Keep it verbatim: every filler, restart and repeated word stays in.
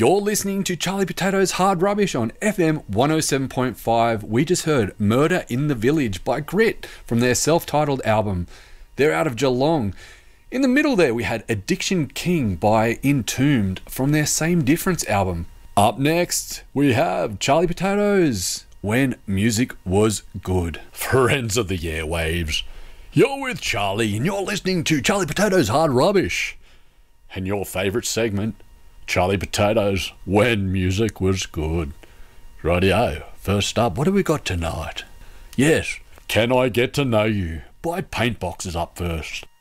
You're listening to Charlie Potatoes Hard Rubbish on F M one oh seven point five. We just heard Murder in the Village by Grit from their self-titled album. They're out of Geelong. In the middle there we had Addiction King by Entombed from their Same Difference album. Up next we have Charlie Potatoes, When Music Was Good. Friends of the airwaves, you're with Charlie and you're listening to Charlie Potatoes Hard Rubbish. And your favourite segment, Charlie Potatoes, When Music Was Good. Rightio, first up, what have we got tonight? Yes, Can I Get to Know You by Paintbox is up first.